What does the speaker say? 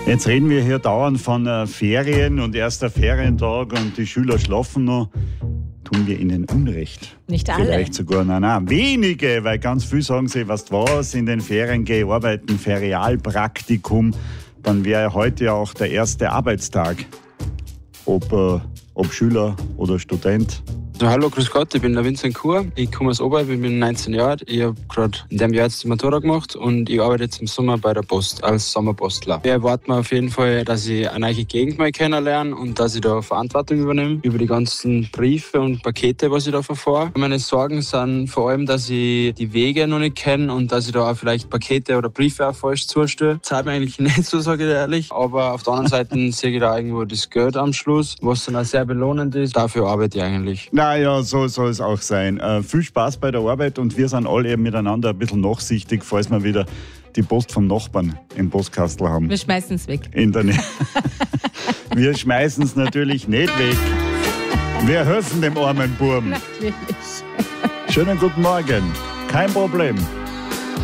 Jetzt reden wir hier dauernd von Ferien und erster Ferientag und die Schüler schlafen noch. Tun wir ihnen Unrecht? Nicht alle. Vielleicht sogar, nein, wenige, weil ganz viel sagen sie, weißt du was, in den Ferien gehe ich arbeiten, Ferialpraktikum, dann wäre heute ja auch der erste Arbeitstag. Ob Schüler oder Student. Hallo, grüß Gott, ich bin der Vincent Kur. Ich komme aus Oberb, ich bin 19 Jahre. Ich habe gerade in dem Jahr jetzt die Matura gemacht und ich arbeite jetzt im Sommer bei der Post als Sommerpostler. Wir erwarten auf jeden Fall, dass ich eine neue Gegend mal kennenlerne und dass ich da Verantwortung übernehme über die ganzen Briefe und Pakete, was ich da verfahre. Meine Sorgen sind vor allem, dass ich die Wege noch nicht kenne und dass ich da auch vielleicht Pakete oder Briefe auch falsch zustehe. Das zahlt mir eigentlich nicht so, sage ich ehrlich. Aber auf der anderen Seite sehe ich da irgendwo das Geld am Schluss, was dann auch sehr belohnend ist. Dafür arbeite ich eigentlich. Naja, so soll es auch sein. Viel Spaß bei der Arbeit und wir sind alle eben miteinander ein bisschen nachsichtig, falls wir wieder die Post vom Nachbarn im Postkastel haben. Wir schmeißen es weg. In der Nähe. Wir schmeißen es natürlich nicht weg. Wir helfen dem armen Buben. Natürlich. Schönen guten Morgen. Kein Problem.